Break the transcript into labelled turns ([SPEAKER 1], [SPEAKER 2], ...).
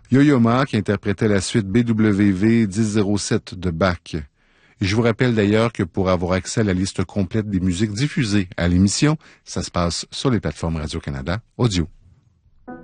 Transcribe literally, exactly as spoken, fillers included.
[SPEAKER 1] Yo-Yo Ma qui interprétait la suite B W V dix zéro sept de Bach. Et je vous rappelle d'ailleurs que pour avoir accès à la liste complète des musiques diffusées à l'émission, ça se passe sur les plateformes Radio-Canada Audio.